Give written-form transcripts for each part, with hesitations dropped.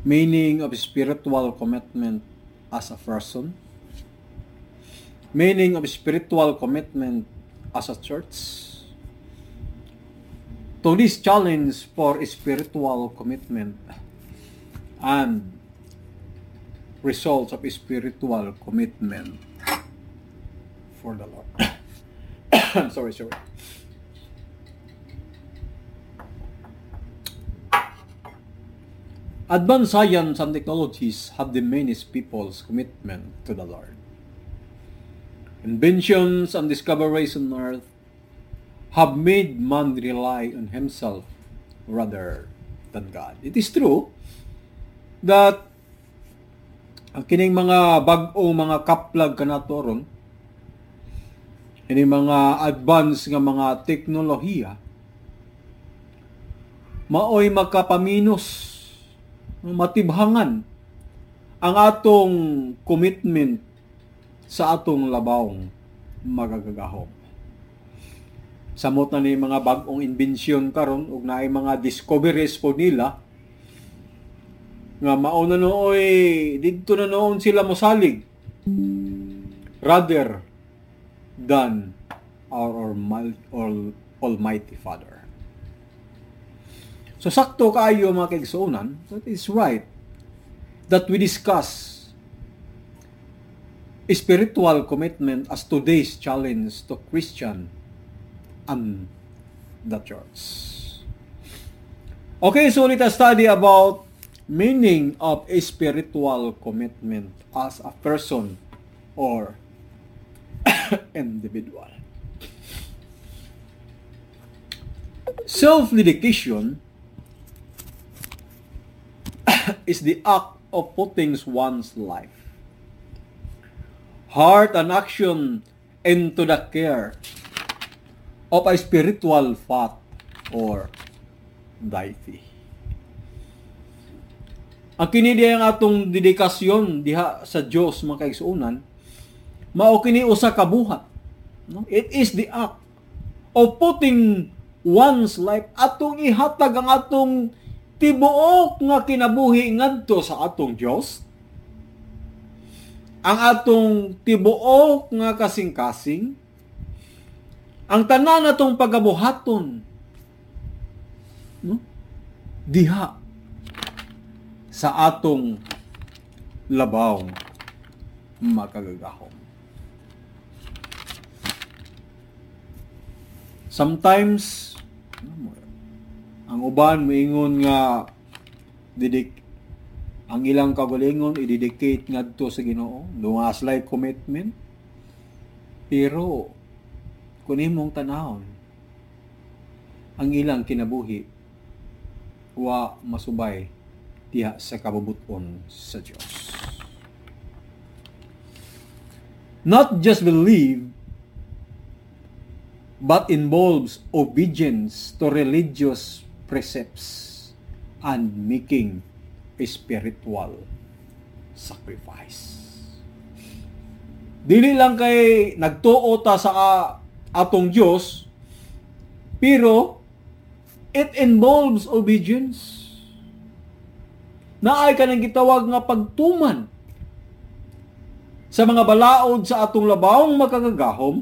Meaning of spiritual commitment as a person. Meaning of spiritual commitment as a church. To this challenge for spiritual commitment and results of spiritual commitment for the Lord. sorry. Advanced science and technologies have diminished people's commitment to the Lord. Inventions and discoveries on earth have made man rely on himself rather than God. It is true that ang kining mga bag-ong mga kaplag kanatoron, ini mga advanced nga mga teknolohiya, maoy makapaminos, matibhangan ang atong commitment sa atong labawng magagahom. Samot na ni mga bag-ong inbensyon karon ug naay mga discoveries po nila nga mao na nooy didto na noon sila mosalig rather than our Almighty Father. So sakto kaayo mga kaigsuonan, that is right that we discuss spiritual commitment as today's challenge to Christian and the church. Okay, so let us study about meaning of a spiritual commitment as a person or individual. Self-dedication is the act of putting one's life, heart, and action into the care of a spiritual fact or deity. Ang kini diya ang atong dedikasyon diha sa Dios mga kaigsuonan, mao kini usa ka buhat. No? It is the act of putting one's life, atong ihatag ang atong tibuok nga kinabuhi ngadto sa atong Dios. Ang atong tibuok nga kasing-kasing, ang tanan natong pagabuhaton, no? Diha sa atong labawng makagagahom. Sometimes ang uban moingon nga ang ilang kagalingon i-dedicate ngadto sa Ginoo, dungas like commitment. Pero kung imong tanahon ang ilang kinabuhi wa masubay diha sa kabubuton sa Dios. Not just believe, but involves obedience to religious precepts and making a spiritual sacrifice. Dili lang kay nagtuo ta sa atong Dios, pero it involves obedience. Naay ka nang gitawag nga pagtuman sa mga balaod sa atong labawng makagagahom,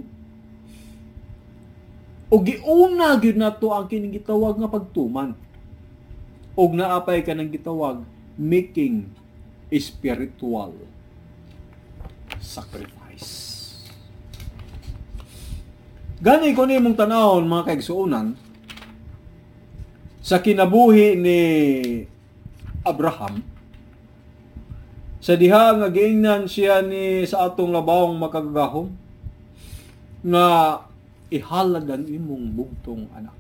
o giuna gyud nato ang kining gitawag nga pagtuman, og naapay ka nang gitawag making a spiritual sacrifice. Gani ko nimong tanawon mga kaigsuonan sa kinabuhi ni Abraham, sa diha nga giingnan siya ni sa atong labawng makagagahom nga ihalad ang imong bugtong anak.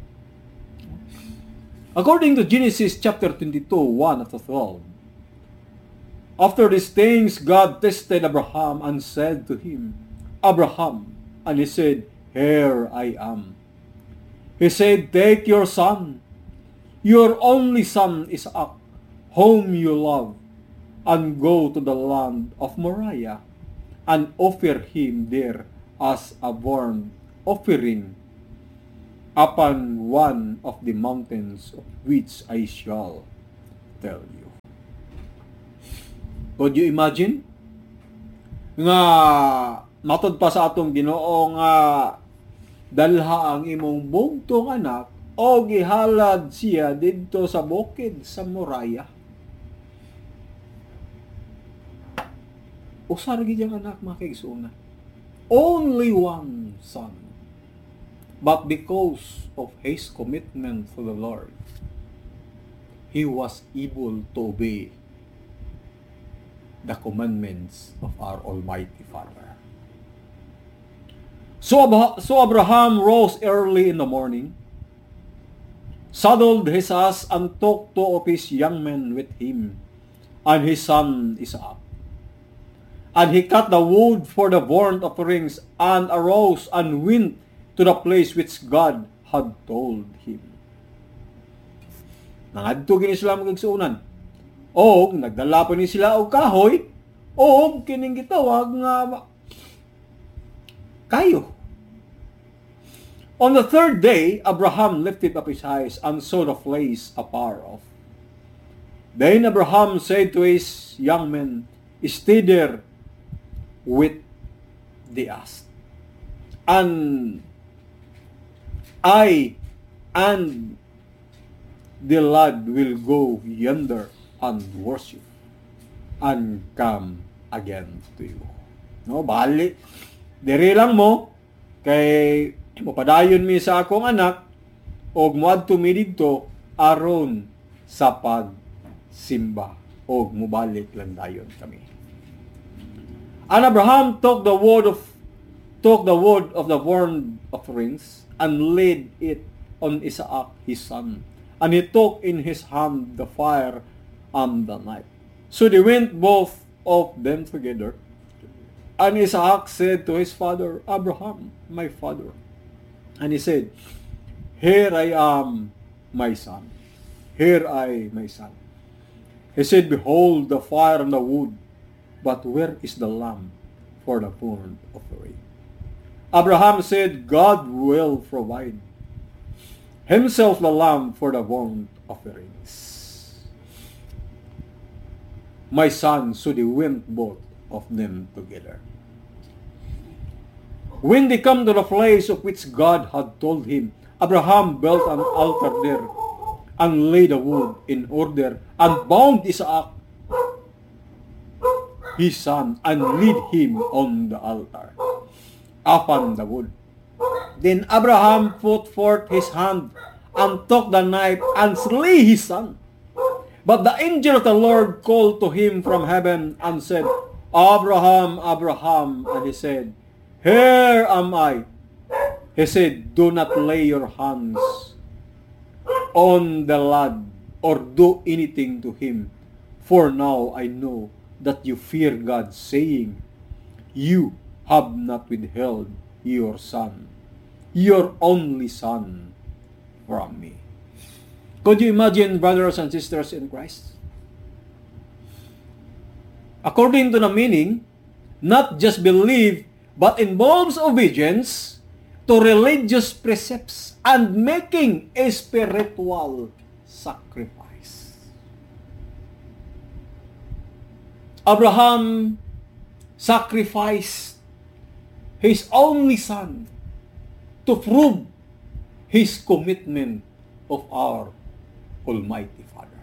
According to Genesis chapter 22, 1-12, after these things, God tested Abraham and said to him, Abraham, and he said, Here I am. He said, Take your son, your only son Isaac, whom you love, and go to the land of Moriah, and offer him there as a burnt offering upon one of the mountains of which I shall tell you. Could you imagine? Nga matod pa sa atong Ginoo nga dalha ang imong bugtong anak o gihalad siya didto sa bukid sa Moriah. Usa ra gid ang anak mga kaigsuonan. Only one son. But because of his commitment to the Lord, he was able to obey the commandments of our Almighty Father. So Abraham rose early in the morning, saddled his ass, and took two of his young men with him, and his son Isaac. And he cut the wood for the burnt offerings, and arose and went to the place which God had told him. Nangadto gini sila magigsuunan. O nagdala pa ni sila og kahoy, o kining gitawag nga kayo. On the third day, Abraham lifted up his eyes and saw the place afar off. Then Abraham said to his young men, "Stay there with the ass, and I and the lad will go yonder and worship and come again to you." No, bali. Diri lang mo kay mapadayon mi sa akong anak og moadto mi didto aron sa pagsimba og mubalik lang dayon kami. And Abraham took the wood of the burnt offerings and laid it on Isaac his son, and he took in his hand the fire and the knife. So they went both of them together. And Isaac said to his father, "Abraham, my father." And he said, "Here I am, my son. Here I, my son." He said, "Behold the fire and the wood, but where is the lamb for the burnt offering?" Abraham said, "God will provide himself the lamb for the burnt offerings." My son, so they went both of them together. When they come to the place of which God had told him, Abraham built an altar there and laid the wood in order and bound Isaac his son and laid him on the altar upon the wood. Then Abraham put forth his hand and took the knife and slew his son. But the angel of the Lord called to him from heaven and said, "Abraham, Abraham." And he said, "Here am I." He said, "Do not lay your hands on the lad or do anything to him, for now I know that you fear God, saying, you have not withheld your son, your only son, from me." Could you imagine, brothers and sisters in Christ? According to the meaning, not just believe, but involves obedience to religious precepts and making a spiritual sacrifice. Abraham sacrificed his only son to prove his commitment of our Almighty Father.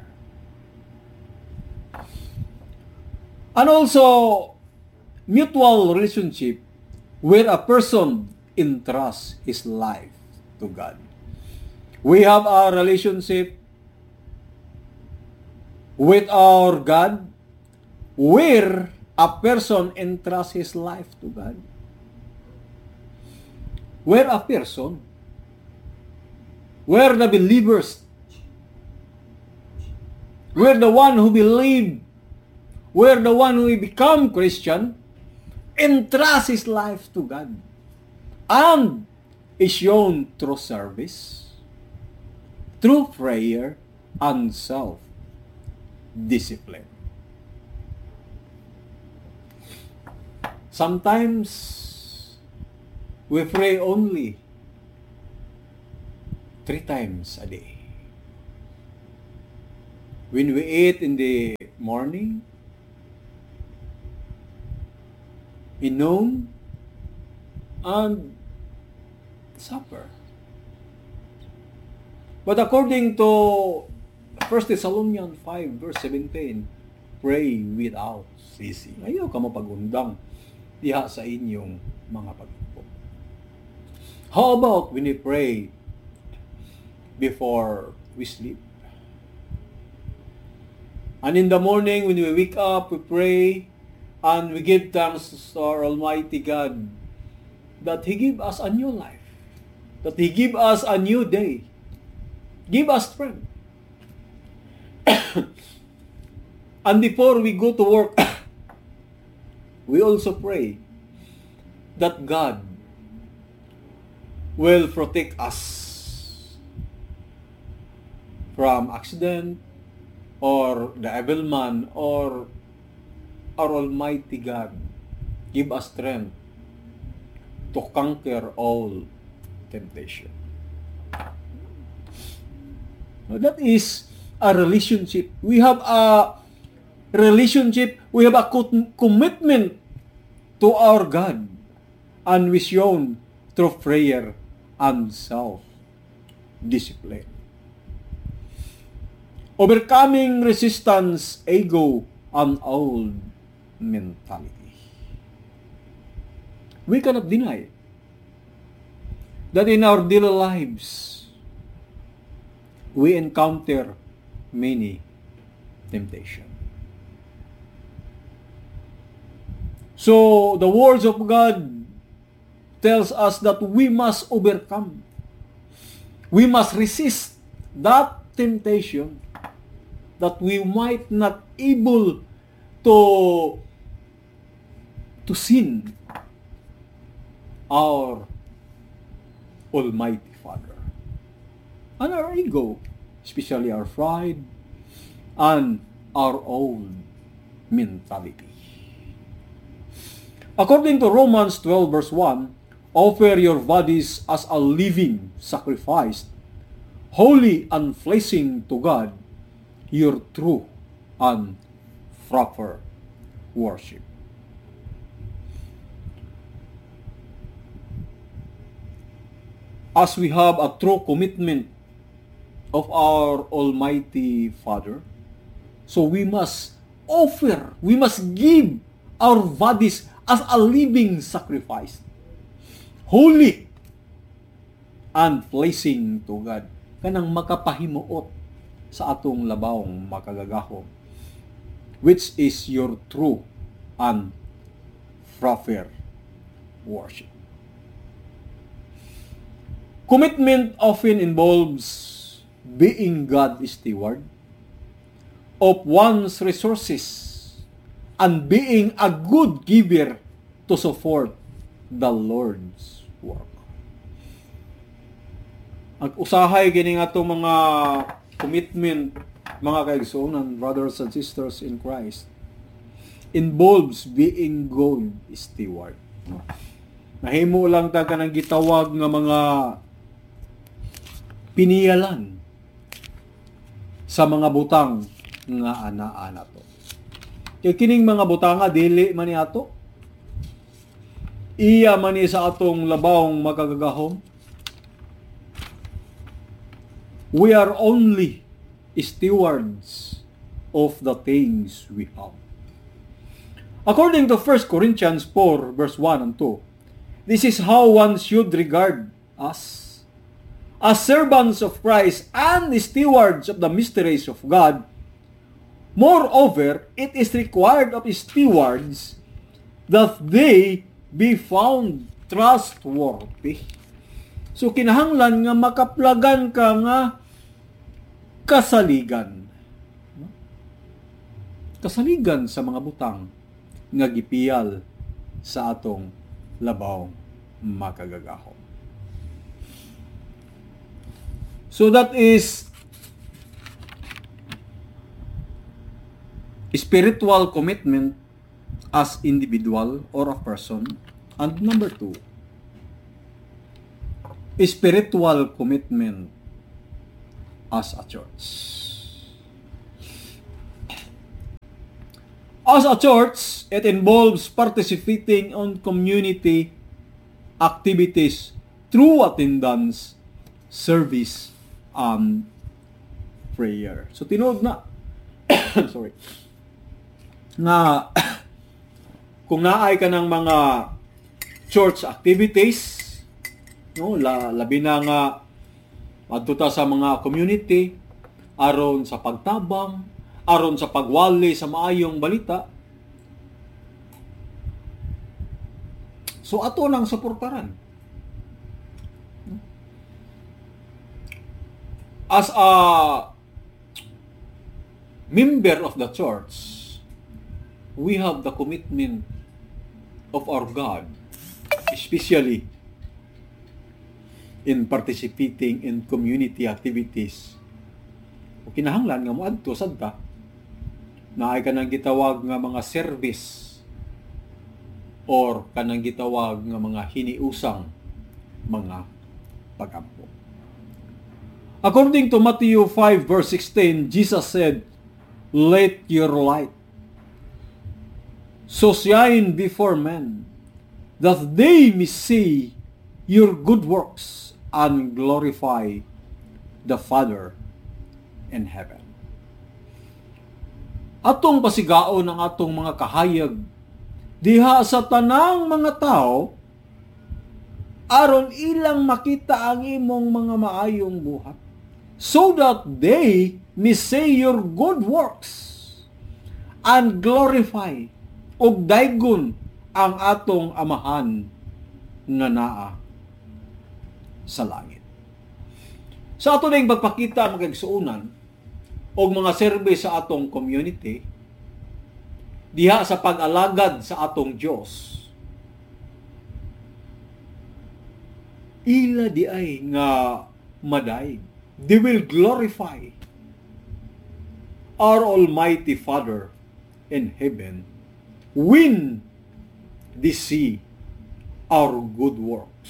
And also, mutual relationship where a person entrusts his life to God. We have our relationship with our God where a person entrusts his life to God. Where a person, where the believers, where the one who believe, where the one who become Christian, entrusts his life to God and is shown through service, through prayer, and self-discipline. Sometimes we pray only 3 times a day. When we eat in the morning, inom, and supper. But according to 1 Thessalonians 5 verse 17, pray without ceasing. Ayaw ka mapagundang diha sa inyong mga pag-ipo. How about when we pray before we sleep? And in the morning when we wake up, we pray and we give thanks to our Almighty God that He give us a new life, that He give us a new day, give us strength. And before we go to work, we also pray that God will protect us from accident or the evil man, or our Almighty God give us strength to conquer all temptation. Now, that is a relationship. We have a relationship. We have a commitment to our God, and we shown through prayer and self-discipline. Overcoming resistance, ego, and old mentality. We cannot deny that in our daily lives, we encounter many temptations. So, the words of God tells us that we must overcome. We must resist that temptation that we might not able to sin our Almighty Father. And our ego, especially our pride and our own mentality. According to Romans 12 verse 1, offer your bodies as a living sacrifice, holy and pleasing to God, your true and proper worship. As we have a true commitment of our Almighty Father, so we must offer, we must give our bodies as a living sacrifice, holy and pleasing to God, kanang makapahimuot sa atong labawong makagagahom, which is your true and proper worship. Commitment often involves being God's steward of one's resources and being a good giver to support the Lord's work. Ang usahay kini nga itong mga commitment, mga kaigsuonan, brothers and sisters in Christ, involves being good steward. Nahimo lang ta kanang gitawag nga mga piniyalan sa mga butang nga ana-ana to. Kay kining mga butanga dili man ni ato, iya man ni sa atong labawong makagagahom. We are only stewards of the things we have. According to 1 Corinthians 4 verse 1 and 2, this is how one should regard us as servants of Christ and stewards of the mysteries of God. Moreover, it is required of stewards that they be found trustworthy. So, kinahanglan nga makaplagan ka nga kasaligan. Kasaligan sa mga butang nga gipiyal sa atong labaw makagagahom. So that is spiritual commitment as individual or a person. And number 2, spiritual commitment as a church. As a church, it involves participating on community activities through attendance, service, and prayer. So tinuod na sorry. Na kung naay ka ng mga church activities, no, labi na nga adto sa mga community aron sa pagtabang, aron sa pagwali sa maayong balita. So ato nang suportaran. As a member of the church, we have the commitment of our God, especially in participating in community activities. O kinahanglan nga mo adto sadta na ay kanang gitawag nga mga service or kanang gitawag nga mga hiniusang mga pagampo. According to Matthew 5 verse 16, Jesus said, "Let your light so shine before men, that they may see your good works and glorify the Father in heaven." Atong pasigaon ang atong mga kahayag diha sa tanang mga tao aron ilang makita ang imong mga maayong buhat, so that they may see your good works and glorify ug daygon ang atong amahan nga naa sa langit. Sa ato ning pagpakita mga igsuonan og mga service sa atong community diha sa pag-alagad sa atong Dios, ila di ay nga maday. They will glorify our Almighty Father in heaven when they see our good works.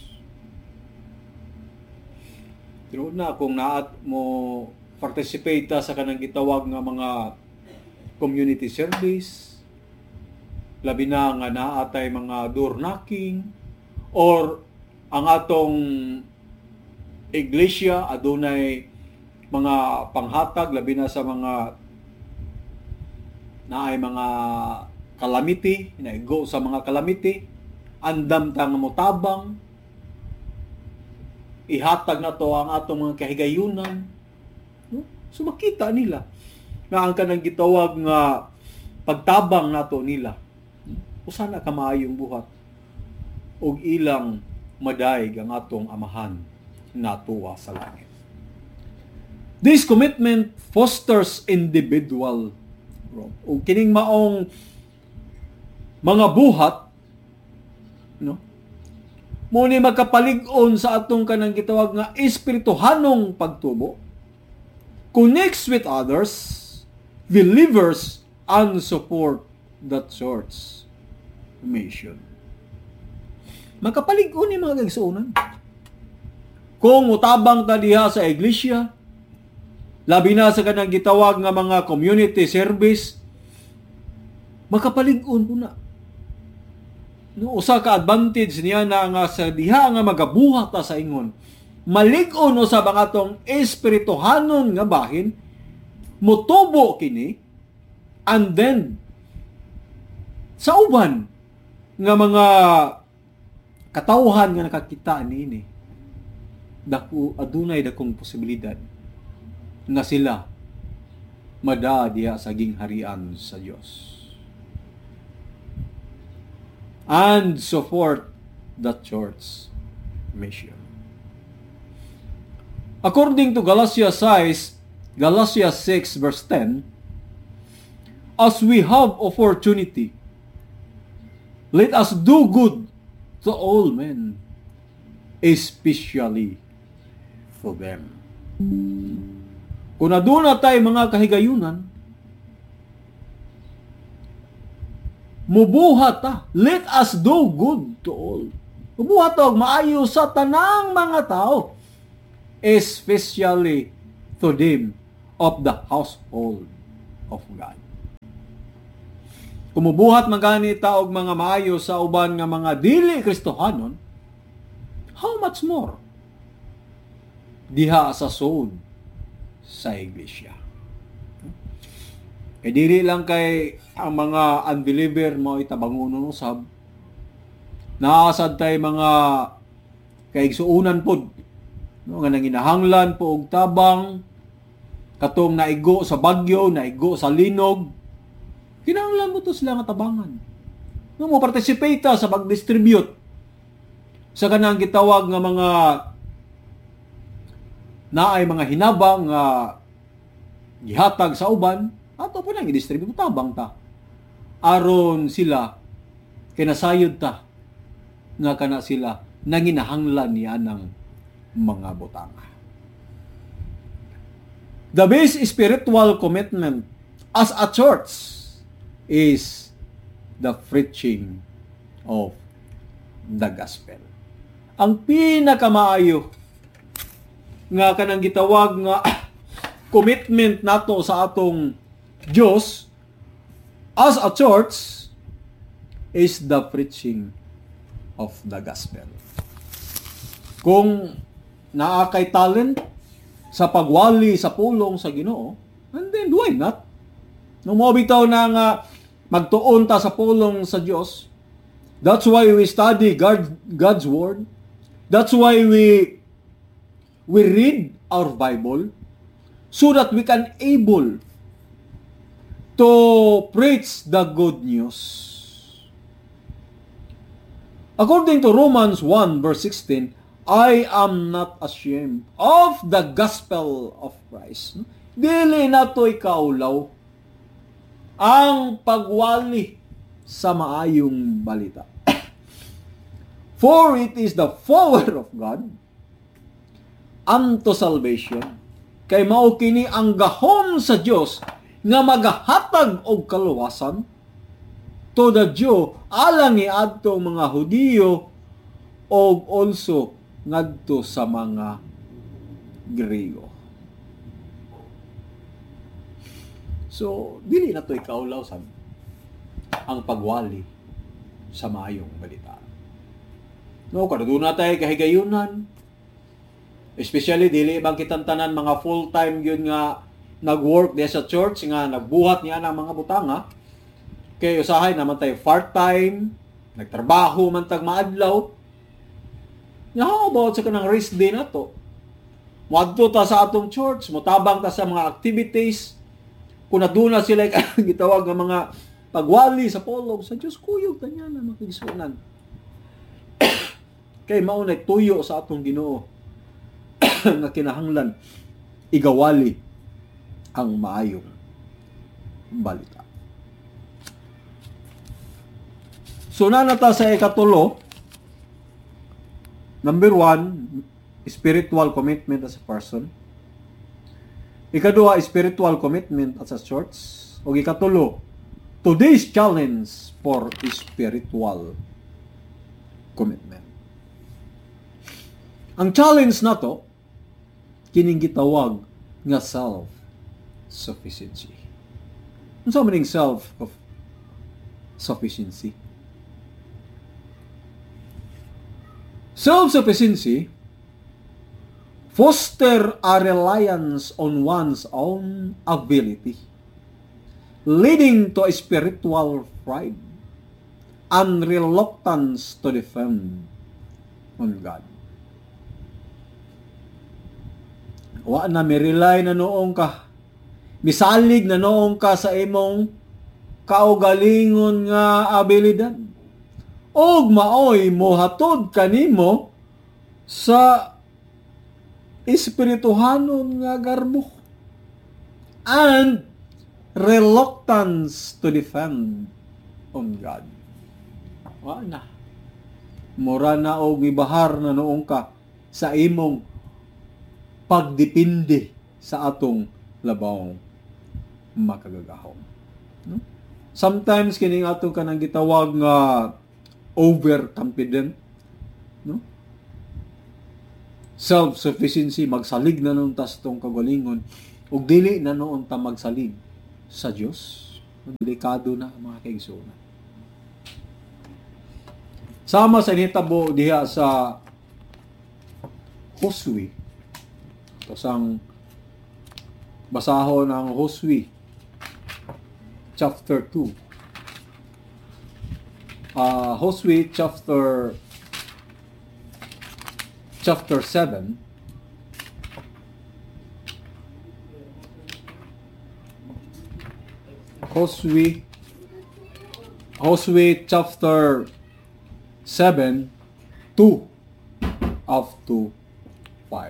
Pero na kung naat mo participate sa kanang gitawag nga mga community service, labi na nga naatay mga door knocking, or ang atong iglesia adunay mga panghatag labi na sa mga naay mga calamity, naigo sa mga calamity, andam ta nga motabang, ihatag na to ang atong mga kahigayunan. So makita nila na ang kanang gitawag nga pagtabang nato nila, usana ka maayong buhat og ilang madayeg ang atong amahan natuwa sa langit. This commitment fosters individual growth. O kining maong mga buhat, no, mo ni magkapalig-on sa atong kanang gitawag nga espirituhanong pagtubo, connects with others, believers, and support the church mission. Magkapalig-on ni mga igsuonan. Kung utabang ta diha sa iglesia, labi na sa kanang gitawag nga mga community service, makapalig-on po na. No, usa ka advantage niya na nga sa diha nga magabuhat ta sa ingon, malig-on usab ang atong espirituhanon nga bahin, mutubo kini, and then sa uban nga mga katawhan nga nakakita niini, adunay dakong posibilidad na sila madadiya sa gingharian sa Dios and support the church mission. According to Galatians 6 verse 10, as we have opportunity, let us do good to all men, especially for them. Kung aduna tayo mga kahigayunan, mubuhat ta. Let us do good to all. Mubuhat ta og maayo sa tanang mga tao, especially to them of the household of God. kumubuhat magani ta og mga maayo sa uban nga mga dili Kristohanon, how much more diha sa soul sa iglesia. Kay dili lang kay ang mga unbeliever mo itabangon usab, naasad tay mga kaigsuunan pod, no, nga nanginahanglan po og tabang katong naigo sa bagyo, naigo sa linog. Kinahanglan mo to sila nga tabangan. No, mo participate sa pag-distribute sa kanang gitawag nga mga naay mga hinabang nga gihatag sa uban, ato po nang i-distribute tabang ta. Aron sila kinasayod ta nga kana sila nanginahanglan niya ng mga butanga. The base spiritual commitment as a church is the preaching of the gospel. Ang pinakamaayo nga kanang gitawag nga commitment nato sa atong Dios as a church is the preaching of the gospel. Kung naa kay talent sa pagwali sa pulong sa Ginoo, and then why not? Nung mo bitaw na nga magtuon ta sa pulong sa Dios, that's why we study God's word. That's why we read our Bible, so that we can able to preach the good news. According to Romans 1 verse 16, I am not ashamed of the gospel of Christ. Dili na to'y kaulaw ang pagwali sa maayong balita. For it is the power of God unto salvation. Kay mao kini ang gahom sa Dios nga magahatag og kaluwasan to the Jew alang iadto mga Hudiyo og also ngadto sa mga Griego. So, dili na to'y kaulaw sa ang pagwali sa maayong balita. No, kaduna tayo kahigayunan. Especially, dili bang kitang tanan mga full-time yun nga nag-work diya sa church, nga nagbuhat niya ng mga butanga. Kaya usahay naman tayo part-time, nagtrabaho man tag maadlaw. How about sa kanang rest day na to? Muadto ta sa atong church, mutabang ta sa mga activities. Kung naduna sila gitawag ng mga pagwali sa polog sa Diyos, kuyog ta niya na makigsunan. Kay maunay tuyo sa atong Ginoo nga kinahanglan igawali ang maayong balita. So nanata sa ikatulo, number 1, spiritual commitment as a person. Ikaduha, spiritual commitment as a church. O ikatulo, today's challenge for spiritual commitment. Ang challenge na to, kining gitawag nga self-sufficiency. Ano sa maning self-sufficiency? Self-sufficiency foster a reliance on one's own ability, leading to a spiritual pride and reluctance to depend on God. Wa na mi-rely na noong ka, misalig na noong ka sa imong kaugalingon nga abilidad. Og maoy mohatod kanimo sa espirituhanon nga garbo and reluctance to defend on God. Wa na. Mura na og mibahar na noong ka sa imong pagdepende sa atong labawong makagagahom. No? Sometimes kining atong kanang gitawag nga overconfident, no? Self-sufficiency, magsalig na noon tas tong kagalingon ug dili na noon ta magsalig sa Dios. Delikado na mga kaigsoon. Sama sa nitabo diha sa Josue. Kasang basahon ng Josue chapter 2. Josue chapter 7. Josue chapter 7, 2 up to 5.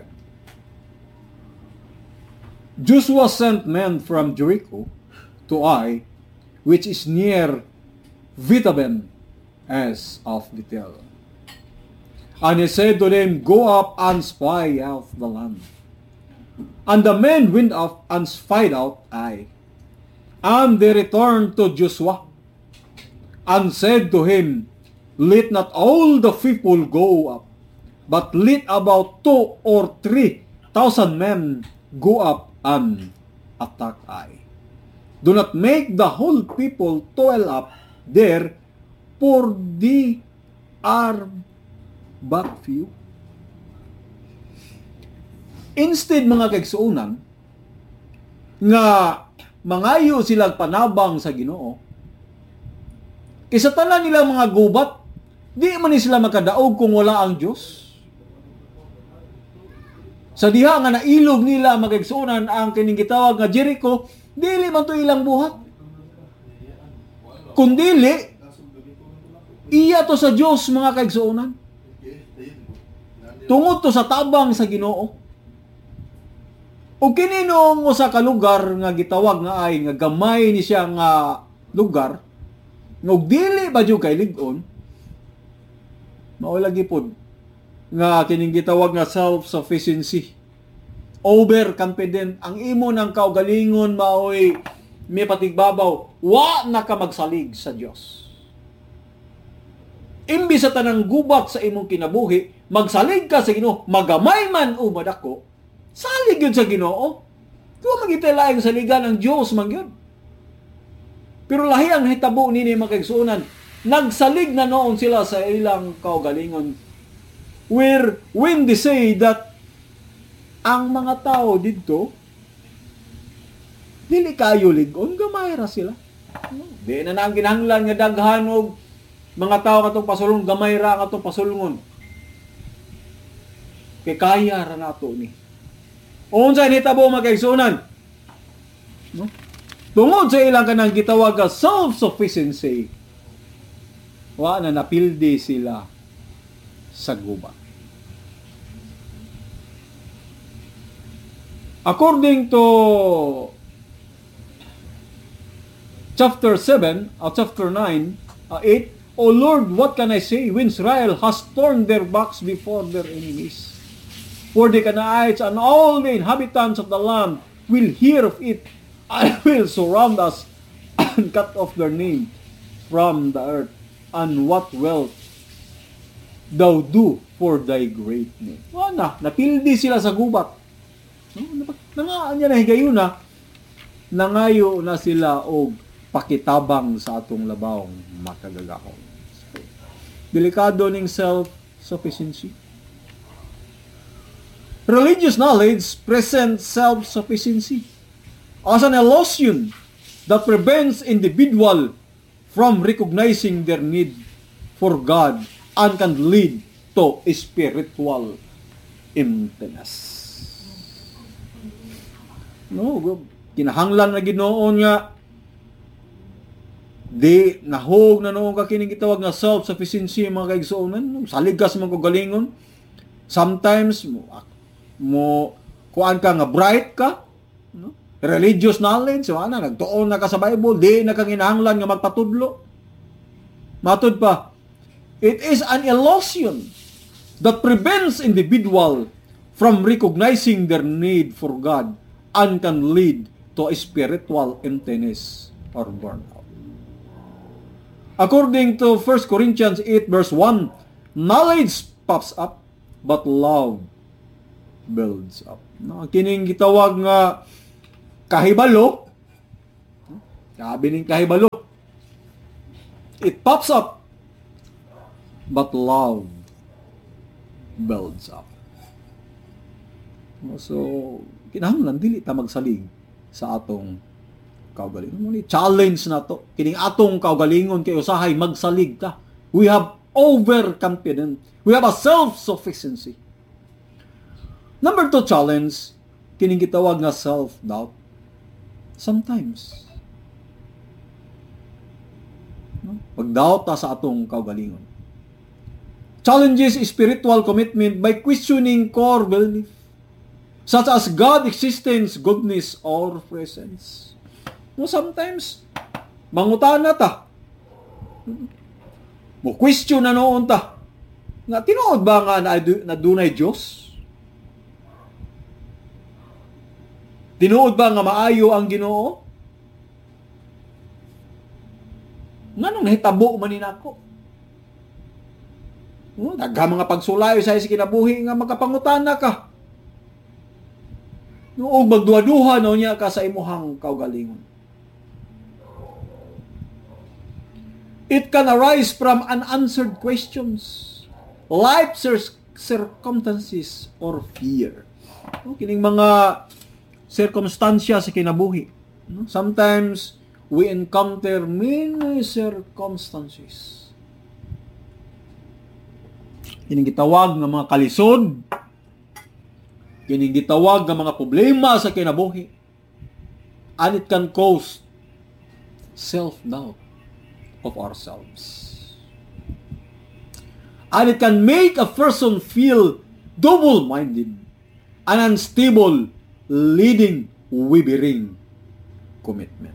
Joshua sent men from Jericho to Ai, which is near Vitaben, as of Bethel. And he said to them, Go up and spy out the land. And the men went up and spied out Ai. And they returned to Joshua, and said to him, Let not all the people go up, but let about 2,000 or 3,000 men go up and attack Ai. Do not make the whole people toil up there, for they are but few. Instead, mga kaigsuonan, nga mangayo silang panabang sa Ginoo, kaysa tanan nilang mga gubat, di man ni sila makadaog kung wala ang Diyos. Sa diha nga nailog nila mga kaigsuonan ang kining gitawag nga Jericho, dili man to ilang buhat. Kung dili, iya to sa Diyos mga kaigsuonan. Tungod to sa tabang sa Ginoo. O kininong usa ka lugar nga gitawag nga ay nga gamay ni siya nga lugar, nga dili ba jud kay lig-on, maulagi pod nga kining gitawag nga self-sufficiency, overconfident, ang imo ng kaugalingon maoy may patigbabaw, wa na ka magsalig sa Dios. Imbis sa tanang gubat sa imong kinabuhi, magsalig ka sa Ginoo, magamay man o madako, salig yun sa Ginoo. Kung magitilaing saligan ng Diyos man yun. Pero lahi ang hitabo nini mga kaigsuonan, nagsalig na noon sila sa ilang kaugalingon. Where when they say that ang mga tao dito dili kayo lig-on, gamay ra sila. Di na ang kinahanglan nga daghan og mga tao katong pasulong, gamay ra katong pasulungon. Kay kaya ra nato ni. Unsa nitabo mga kaigsuonan? No? Tungod sa ilang kanang gitawag nga self-sufficiency, wa na napildi sila sa gubat. According to chapter 7, chapter 9, 8, O Lord, what can I say when Israel has turned their backs before their enemies? For the Canaanites and all the inhabitants of the land will hear of it and will surround us and cut off their name from the earth. And what wilt thou do for thy great name? Wala, napildi sila sa gubat. Nangaan na higayon na, nangayo na sila og pakitabang sa atong labawng makagagahon. So, delikado ning self-sufficiency. Religious knowledge presents self-sufficiency as an illusion that prevents individual from recognizing their need for God and can lead to spiritual emptiness. No, kinahanglan na Ginoo nga di nahog na noong kakining gitawag nga self-sufficiency mga kaigsuonan, saligas man ko galingon. Sometimes mo kuan ka nga bright ka, no? Religious knowledge, so ana nagtuon na ka sa Bible, di na ka kinahanglan nga magpatudlo. Matud pa, it is an illusion that prevents individual from recognizing their need for God and can lead to a spiritual emptiness or burnout. According to 1 Corinthians 8 verse 1, knowledge puffs up, but love builds up. No, kining gitawag nga kahibalo, Sabi ning kahibalo. It pops up. But love builds up. So, kinahanglan dili ta magsalig sa atong kaugalingon. Challenge na to. Kining atong kaugalingon kay usahay magsalig ta. We have overconfidence. We have a self-sufficiency. Number 2 challenge, kining gitawag nga self-doubt. Sometimes, pag-doubt ta sa atong kaugalingon. Challenges spiritual commitment by questioning core belief, such as God existence, goodness, or presence. Sometimes, mangutana ta. Mo question na noon ta. Nga tinuod ba nga na dunay Dios? Tinuod ba nga maayo ang Ginoo? Nganong nahitabo man nako? Daghang mga pagsulayo sa kinabuhi nga magkapangutana ka. O magduha-duha no niya ka sa imuhang kaugalingon. It can arise from unanswered questions, life circumstances, or fear. Kining mga circumstansya sa kinabuhi. Sometimes, we encounter many circumstances. Kining gitawag ng mga kalisod, kining gitawag ng mga problema sa kinabuhi, and it can cause self-doubt of ourselves. And it can make a person feel double-minded and unstable, leading wavering commitment.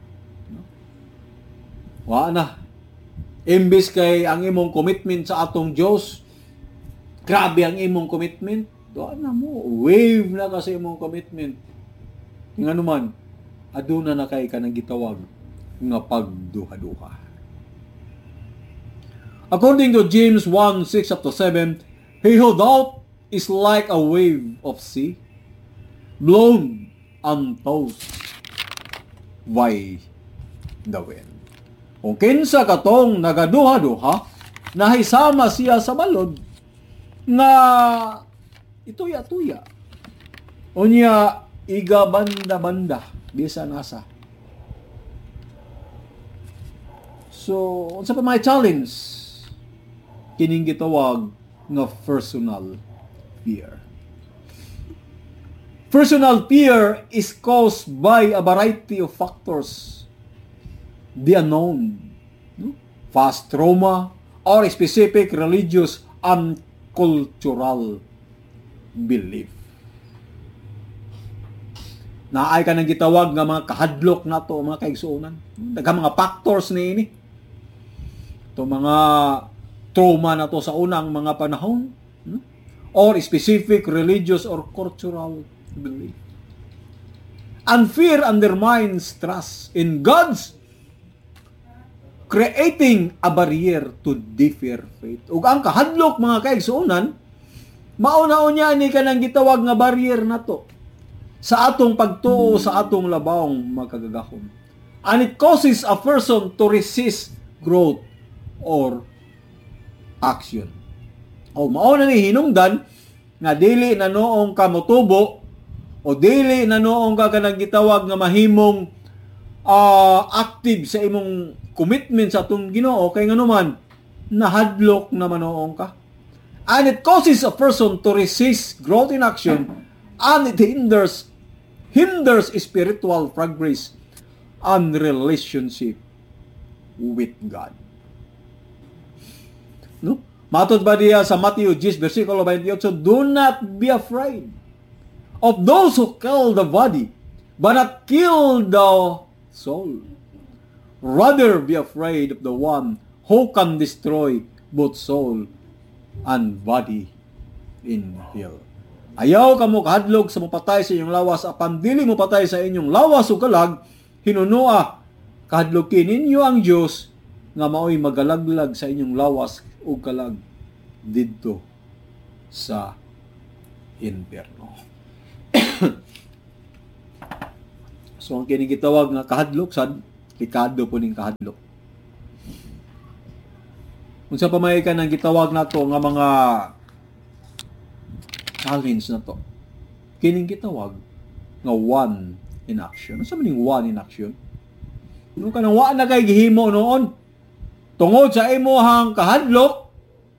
Wa na. Imbis kay ang imong commitment sa atong Diyos, grabe ang imong commitment, wa na mo, wave na ka sa imong commitment. Nga naman, aduna na kay ka nang gitawag nga pagduha-duha. According to James 1:6-7, he who doubt is like a wave of sea, blown and tossed by the wind. Kung kinsa katong nagaduha-duha, nahisama siya sa balod, nga ituya-tuya. Unya, iga banda-banda, bisa nasa. So, unsa pa may challenge? Kining gitawag nga personal fear. Personal fear is caused by a variety of factors. The unknown, past trauma, or specific religious and cultural belief. Naay ka nang gitawag nga mga kahadlok na to, mga kaigsuonan. Daghang mga factors ni ini. Ito mga trauma na to sa unang mga panahon, or specific religious or cultural belief. And fear undermines trust in God's, creating a barrier to defer faith. Ug ang kahadlok mga kaigsuonan, mauna-una ni kanang gitawag nga barrier na to sa atong pagtuo sa atong labawong magkagagahom. And it causes a person to resist growth or action. O mauna ni hinungdan nga dili na noong ka motubo o dili na noong ka kanang gitawag nga mahimong active sa imong commitment sa atong Ginoo kay nganuman nahadlok na manoong ka. And it causes a person to resist growth in action, and it hinders spiritual progress and relationship with God. No? Matod ba diya sa Matthew 10 versikulo 28, do not be afraid of those who kill the body, but not kill the soul. Rather be afraid of the one who can destroy both soul and body in hell. Ayaw ka mo kahadlog sa mopatay sa inyong lawas, apan dili mo patay sa inyong lawas o kalag, hinunua, kahadlogin ninyo ang Diyos nga mao'y magalaglag sa inyong lawas o kalag didto sa impierno. So, ang kinigitawag nga kahadlok sad, Likado po ning kahadlok. Unsa pa may ka nang gitawag nato nga mga challenge na to. Kining gitawag nga one in action. Unsa man ning one in action? Nung kanang wa na kay gihimo noon tungod sa imong kahadlok,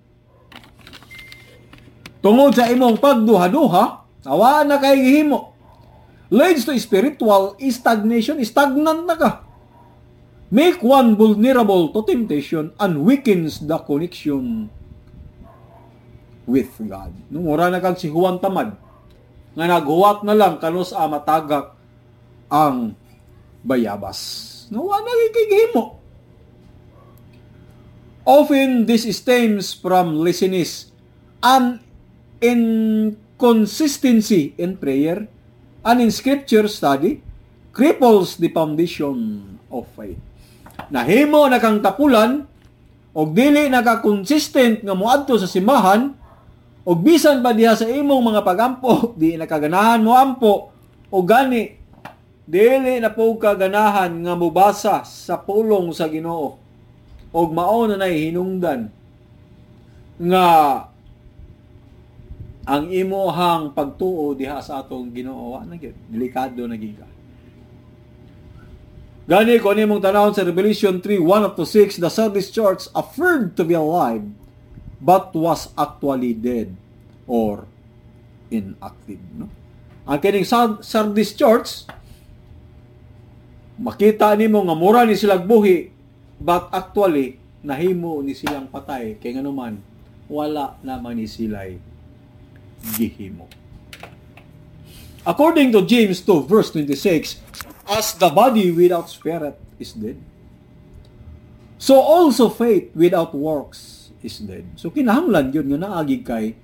tungod sa imong pagduha-duha, wa na kay gihimo. Leads to spiritual stagnation, stagnant na ka. Make one vulnerable to temptation and weakens the connection with God. Nung ora na kag si Juan Tamad, nga naghuwat na lang kanos matagak ang bayabas. Nawa na gigihimo. Often this stems from laziness and inconsistency in prayer and in scripture study cripples the foundation of faith. Nahimo na kang tapulan og dili naka-consistent nga moadto sa simbahan og bisan pa diha sa imong mga pagampo di nakaganahan mo ampo o gani dili na po kaganahan nga mubasa sa pulong sa Ginoo og mao na nay hinungdan nga ang imuhang pagtuo diha sa atong Ginoo na gyud delikado na giga. Gani ko nimong tanawon sa Revelation 3:1-6, the Sardis church appeared to be alive but was actually dead or inactive, no? Ang kining Sardis church makita nimo nga mura ni silang buhi but actually nahimo ni silang patay kay nganuman wala naman ni sila'y gihimo. According to James 2:26, as the body without spirit is dead, so also faith without works is dead. So kinahanglan yun nga naagig kay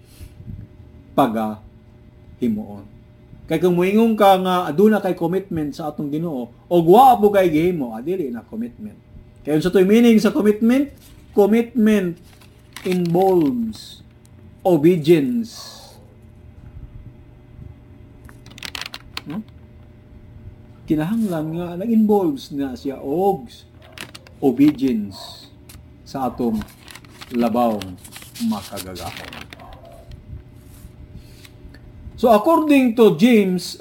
pagahimuon. Kay kung moingon ka nga aduna kay commitment sa atong Ginoo og wa po kay gihimo, dili na commitment. Kay unsa toy meaning sa commitment? Commitment involves obedience. No? Kinahanglan nga nag-involves na siya og obedience sa atong labawng makagagahon. So according to James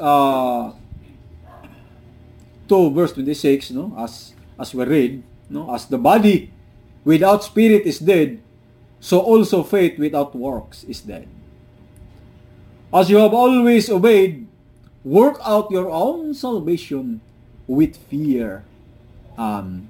2:26, no, as we read, no, as the body without spirit is dead, so also faith without works is dead. As you have always obeyed, work out your own salvation with fear and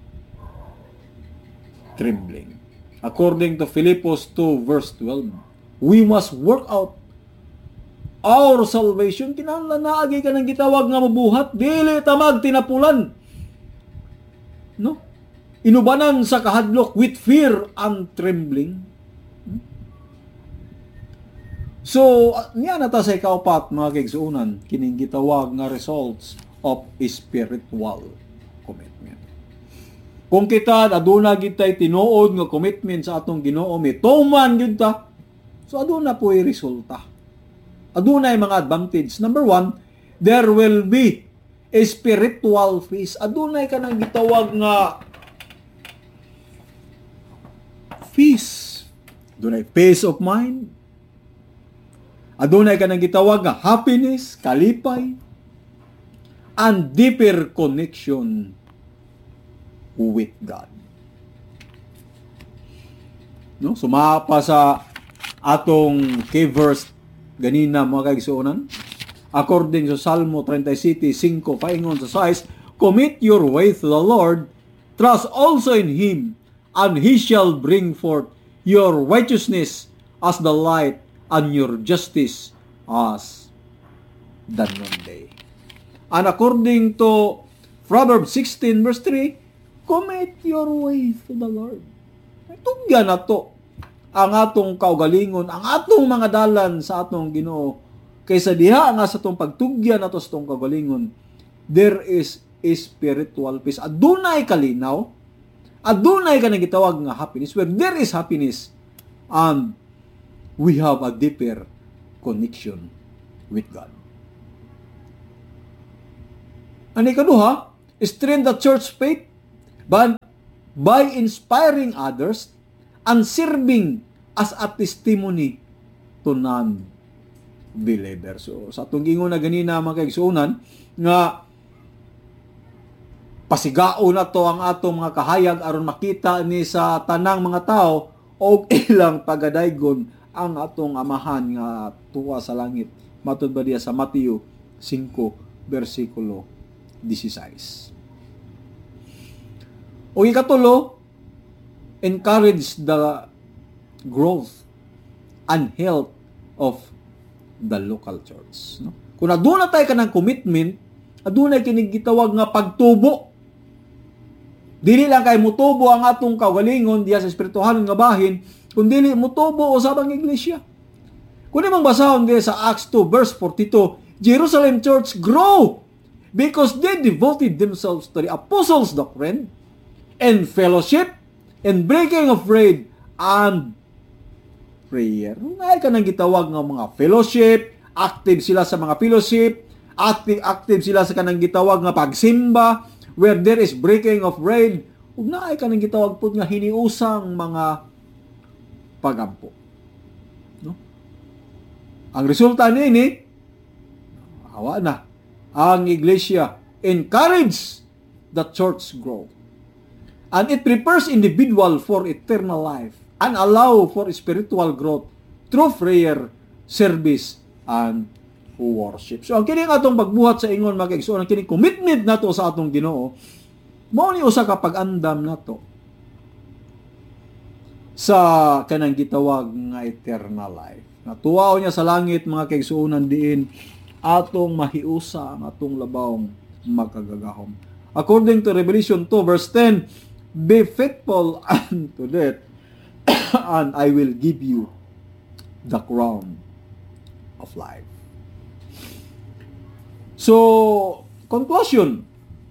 trembling. According to Philippians 2:12, we must work out our salvation. Kinahanglan naagi ka ng gitawag nga mabuhat, dili tamag tinapulan. No? Inubanan sa kahadlok with fear and trembling. So, niya na ta sa ikaupat, mga kaigsuunan, kining gitawag nga results of spiritual commitment. Kung kita aduna gid tay tinuod nga commitment sa atong Ginoo, mituman gyud ta. So aduna po resulta. Aduna mga advantage. Number 1, there will be a spiritual peace. Adunay ka nang gitawag nga peace. Adunay peace of mind. Adunay ka nang gitawag nga happiness, kalipay, and deeper connection with God. No? Sumapa sa atong key verse ganina mga kaigsuonan. According to Salmo 37:5 paingon sa 6, commit your way to the Lord, trust also in Him, and He shall bring forth your righteousness as the light and your justice as the noonday. And according to Proverbs 16:3, commit your way to the Lord. Tugyan na to ang atong kaugalingon, ang atong mga dalan sa atong Ginoo. Kaysa diha nga sa atong pagtugyan nato sa atong kaugalingon, there is a spiritual peace. Adunay kalinaw, adunay ka nang gitawag nga happiness, where there is happiness and we have a deeper connection with God. Ani kaduha, strengthen the church faith by inspiring others and serving as a testimony to non-believers. So, sa itong gingon na ganina mga kaigsuunan, nga pasigao na to ang atong mga kahayag aron makita ni sa tanang mga tao o ilang pagadaygon ang atong amahan nga tuwa sa langit. Matud ba diya sa Mateo 5, versikulo 16. O ikatulo, encourage the growth and health of the local church. No? Kung aduna tayo ka ng commitment, aduna kining gitawag nga pagtubo. Dili lang kay mutubo ang atong kagalingon diya sa espirituhanon nga bahin, kundi mutubo usabang iglesia. Kung imong basahon diya sa Acts 2 verse 42, Jerusalem church grow because they devoted themselves to the apostles' doctrine and fellowship and breaking of bread and prayer. Ngay ka nang gitawag nga mga fellowship, active sila sa mga fellowship, active sila sa kanang gitawag nga pagsimba, where there is breaking of bread, ug naay ka nang gitawag pud nga hiniusang mga pagampo. No? Ang resulta niini, hawa na ang iglesia encourage the church growth. And it prepares individual for eternal life and allow for spiritual growth through prayer, service, and worship. So, ang kining atong pagbuhat sa ingon mga kaigsuon, ang kining commitment nato sa atong Ginoo, mao ni usa ka pag-andam nato sa kanang gitawag nga eternal life. Natuwao niya sa langit mga kaigsuonan diin atong mahiusa ang atong labawng magkagagahom. According to Revelation 2 verse 10, be faithful unto death, and I will give you the crown of life. So, conclusion.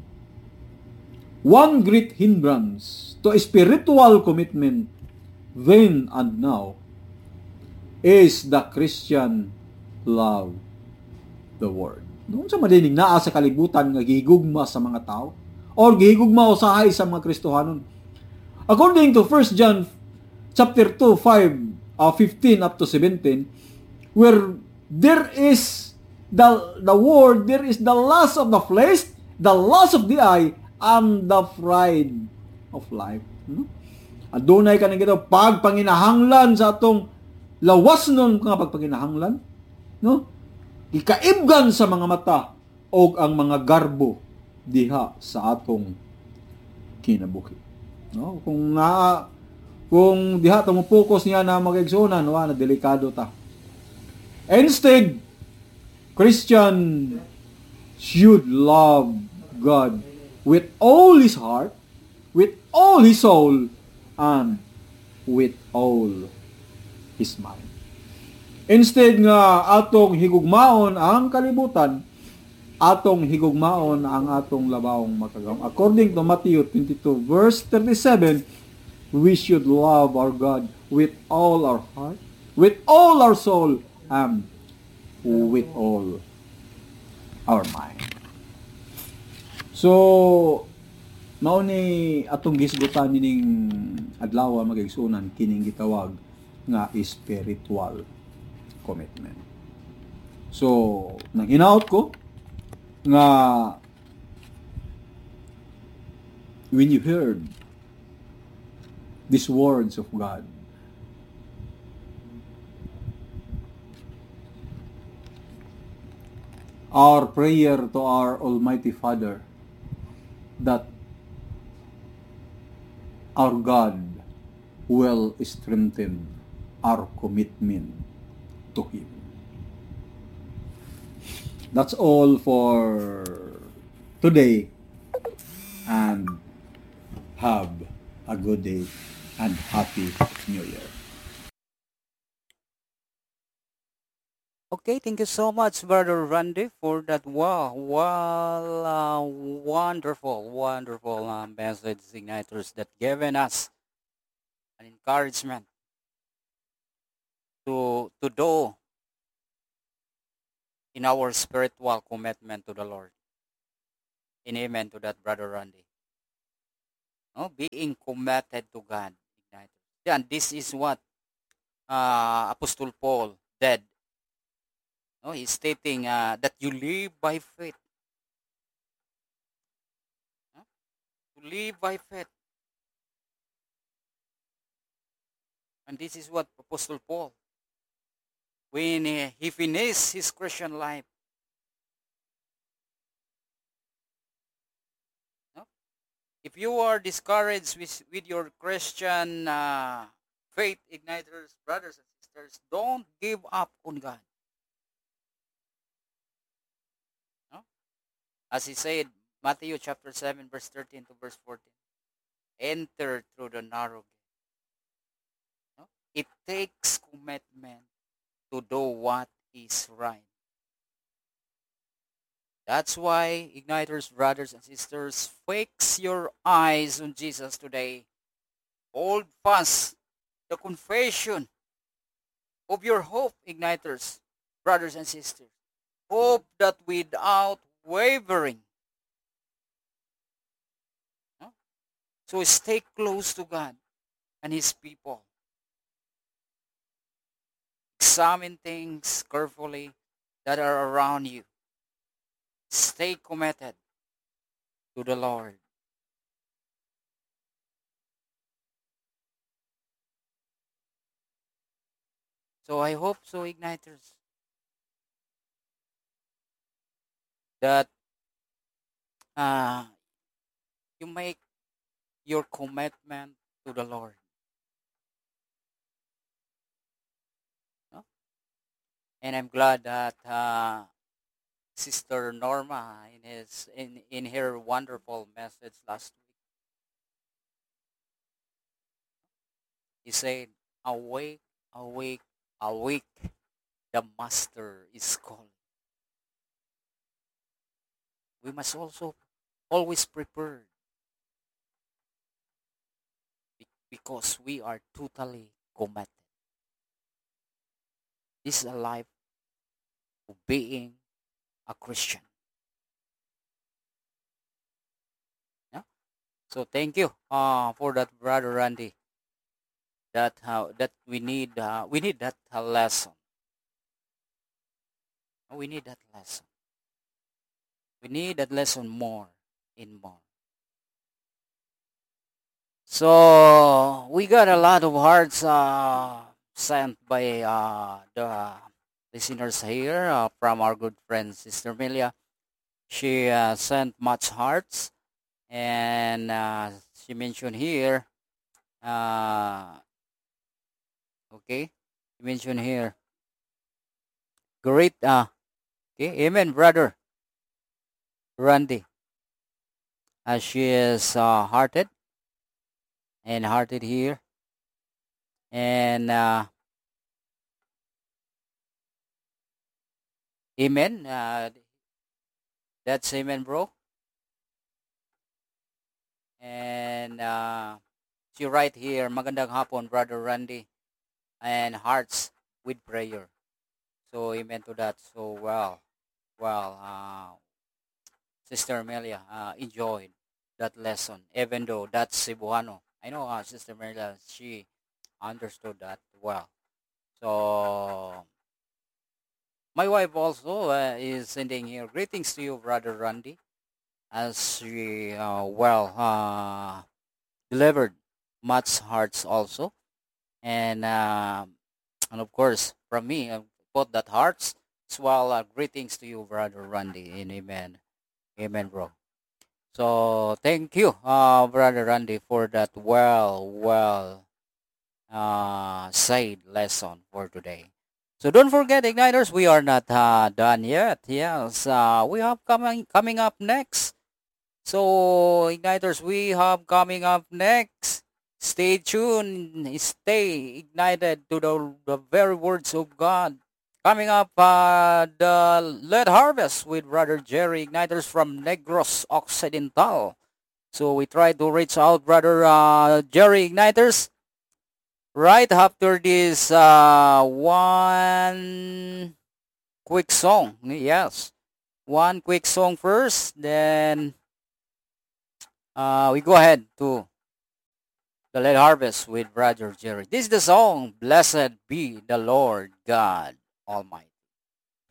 One great hindrance to spiritual commitment then and now is the Christian love the world. Noon sa madinig naa sa kalibutan nga gihigugma sa mga tao or gihigugma usahay sa mga Kristohanon. According to 1 John chapter 2, 15 up to 17, where there is the word, there is the lust of the flesh, the lust of the eye, and the pride of life. Adunay ka nang gito, pagpanginahanglan sa atong lawas nun nga pagpanginahanglan, no? Ikaibgan sa mga mata o ang mga garbo diha sa atong kinabuhi. No? Kung diha ta mo focus niya na mag-igsunan, na delikado ta. Instead, Christian should love God with all his heart, with all his soul, and with all his mind. Instead nga atong higugmaon ang kalibutan, atong higugmaon ang atong labawong makagawom. According to Matthew 22 verse 37, we should love our God with all our heart, with all our soul, and with all our mind. So, mao ni atong gisgutan ning adlaw magigsunan kining gitawag nga spiritual commitment. So, nang hinaut ko nga when you heard these words of God, our prayer to our Almighty Father that our God will strengthen our commitment to Him. That's all for today, and have a good day and Happy New Year. Okay, thank you so much, Brother Randy, for that wonderful message signatures that given us an encouragement to do in our spiritual commitment to the Lord. And amen to that, Brother Randy. No, being committed to God, igniters. Then this is what Apostle Paul did. No, he's stating that you live by faith. No? To live by faith. And this is what Apostle Paul, when he finished his Christian life, no? If you are discouraged with your Christian faith, igniters, brothers and sisters, don't give up on God. No? As he said, Matthew chapter 7, verse 13 to verse 14, enter through the narrow gate. No? It takes commitment to do what is right. That's why, igniters, brothers and sisters, fix your eyes on Jesus today. Hold fast the confession of your hope, igniters, brothers and sisters. Hope that without wavering. No? So stay close to God and His people. Examine things carefully that are around you. Stay committed to the Lord. So I hope so, igniters, that you make your commitment to the Lord. No? And I'm glad that Sister Norma in her wonderful message last week, he said, awake, awake, awake, the Master is calling. We must also always prepare because we are totally committed. This is a life of being a Christian. Yeah? So thank you for that, Brother Randy. That we need that lesson. We need that lesson. We need that lesson more and more. So we got a lot of hearts sent by the listeners here from our good friend Sister Melia. She sent much hearts, and she mentioned here. Okay, she mentioned here. Great. Okay, amen, brother Randy. She is hearted and hearted here, and amen. That's amen, bro. And she right here, magandang hapon, Brother Randy, and hearts with prayer. So amen to that. So Sister Amelia enjoyed that lesson, even though that's Cebuano. I know Sister Amelia, she understood that well. So my wife also is sending here greetings to you, Brother Randy, as she delivered much hearts also, and and of course from me, both that hearts as well. Greetings to you, Brother Randy, and amen, amen, bro. So thank you, Brother Randy, for that said lesson for today. So don't forget, igniters, we are not done yet. Yes, we have coming up next. So igniters, we have coming up next. Stay tuned, stay ignited to the very words of God. Coming up, the Lead Harvest with Brother Jerry, igniters from Negros Occidental. So we try to reach out, Brother Jerry, igniters, right after this one quick song. Yes, one quick song first, then we go ahead to the Late Harvest with Brother Jerry. This is the song, Blessed Be the Lord God Almighty.